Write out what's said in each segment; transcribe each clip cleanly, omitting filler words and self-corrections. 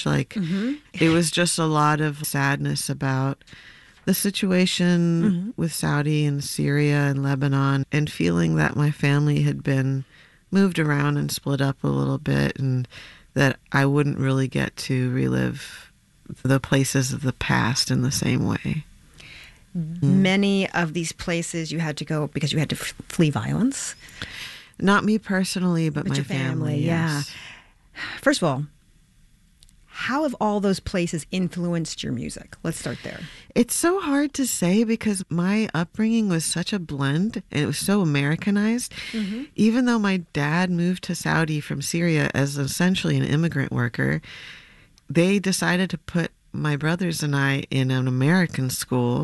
orphanage. Like, it was just a lot of sadness about the situation with Saudi and Syria and Lebanon, and feeling that my family had been moved around and split up a little bit, and that I wouldn't really get to relive the places of the past in the same way. Many of these places you had to go because you had to flee violence. Not me personally, but my your family. Yes. Yeah. First of all, how have all those places influenced your music? Let's start there. It's so hard to say because my upbringing was such a blend and it was so Americanized. Even though my dad moved to Saudi from Syria as essentially an immigrant worker, they decided to put my brothers and I in an American school.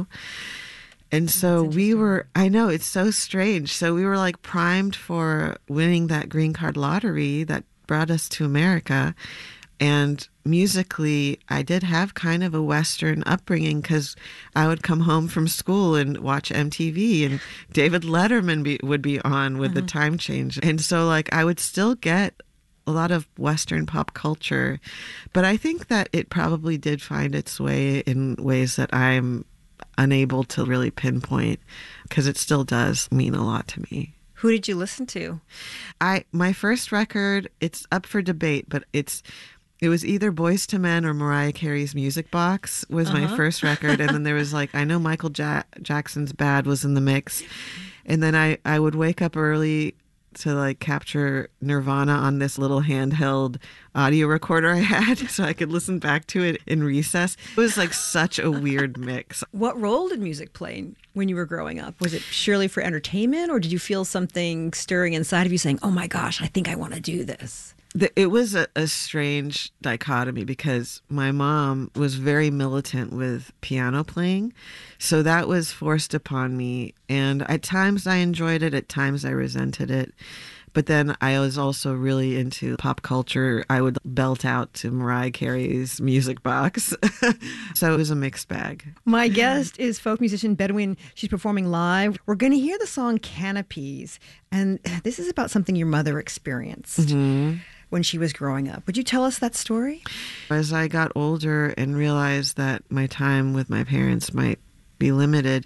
And so we were, I know, it's so strange. So we were like primed for winning that green card lottery that brought us to America. And musically, I did have kind of a Western upbringing because I would come home from school and watch MTV, and David Letterman would be on with the time change. And so like I would still get a lot of Western pop culture, but I think that it probably did find its way in ways that I'm unable to really pinpoint, because it still does mean a lot to me. Who did you listen to? My first record, it's up for debate, but it was either Boyz II Men or Mariah Carey's Music Box was my first record. And then there was like, I know Michael Jackson's Bad was in the mix. And then I would wake up early to like capture Nirvana on this little handheld audio recorder I had so I could listen back to it in recess. It was like such a weird mix. What role did music play when you were growing up? Was it purely for entertainment, or did you feel something stirring inside of you saying, oh my gosh, I think I want to do this? It was a strange dichotomy because my mom was very militant with piano playing. So that was forced upon me. And at times I enjoyed it, at times I resented it. But then I was also really into pop culture. I would belt out to Mariah Carey's Music Box. So it was a mixed bag. My guest is folk musician Bedouine. She's performing live. We're going to hear the song Canopies. And this is about something your mother experienced when she was growing up. Would you tell us that story? As I got older and realized that my time with my parents might be limited,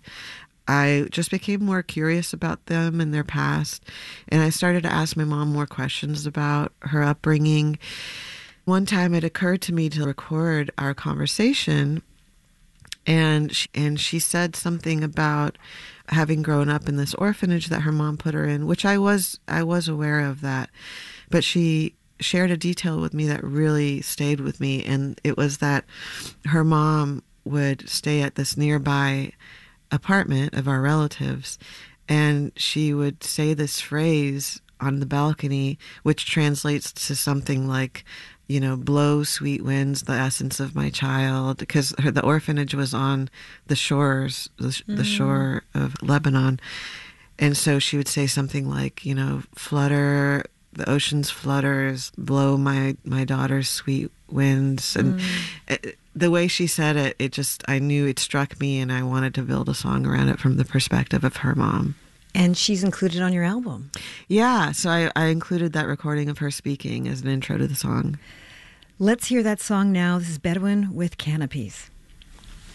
I just became more curious about them and their past. And I started to ask my mom more questions about her upbringing. One time it occurred to me to record our conversation. And she said something about having grown up in this orphanage that her mom put her in, which I was aware of that. But she shared a detail with me that really stayed with me. And it was that her mom would stay at this nearby apartment of our relatives, and she would say this phrase on the balcony, which translates to something like, you know, blow sweet winds, the essence of my child, because the orphanage was on the shores, the shore of Lebanon. And so she would say something like, you know, flutter, the ocean's flutters, blow my daughter's sweet winds. And the way she said it, I knew it struck me, and I wanted to build a song around it from the perspective of her mom. And she's included on your album. Yeah, so I included that recording of her speaking as an intro to the song. Let's hear that song now. This is Bedouine with Canopies.